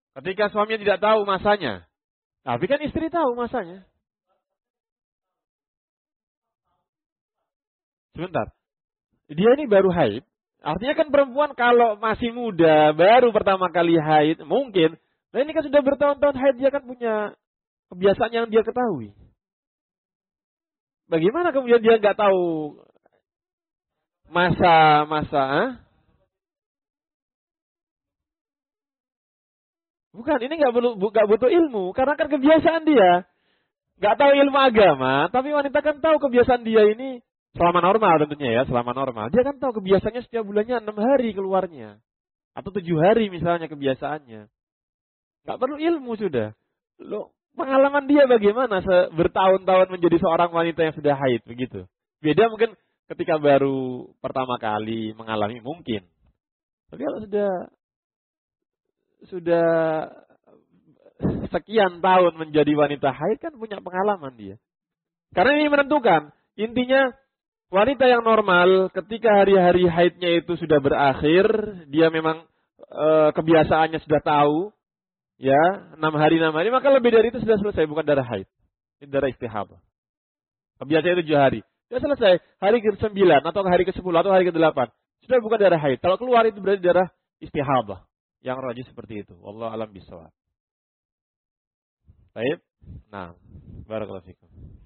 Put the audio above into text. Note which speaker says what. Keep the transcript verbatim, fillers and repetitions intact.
Speaker 1: Ketika suaminya tidak tahu masanya. Tapi kan istri tahu masanya. Sebentar. Dia ini baru haid. Artinya kan perempuan kalau masih muda, baru pertama kali haid, mungkin. Nah ini kan sudah bertahun-tahun haid, dia kan punya kebiasaan yang dia ketahui. Bagaimana kemudian dia nggak tahu masa-masa? Ah? Bukan, ini nggak perlu, nggak butuh ilmu, karena kan kebiasaan dia. Nggak tahu ilmu agama, tapi wanita kan tahu kebiasaan dia ini selama normal tentunya ya, selama normal. Dia kan tahu kebiasaannya setiap bulannya enam hari keluarnya. Atau tujuh hari misalnya kebiasaannya. Nggak perlu ilmu sudah. Loh, pengalaman dia bagaimana bertahun-tahun menjadi seorang wanita yang sudah haid begitu. Beda mungkin ketika baru pertama kali mengalami mungkin. Tapi kalau sudah sudah sekian tahun menjadi wanita haid kan punya pengalaman dia. Karena ini menentukan. Intinya wanita yang normal ketika hari-hari haidnya itu sudah berakhir, dia memang e, kebiasaannya sudah tahu, ya enam hari enam hari, maka lebih dari itu sudah selesai, bukan darah haid, ini darah istihadah. Kebiasaan itu tujuh hari, sudah selesai. Hari ke sembilan atau hari ke sepuluh atau hari ke delapan sudah bukan darah haid. Kalau keluar itu berarti darah istihadah. Yang rajih seperti itu. Wallahu a'lam bishawab. Baik. Nah, barakallahu fikum.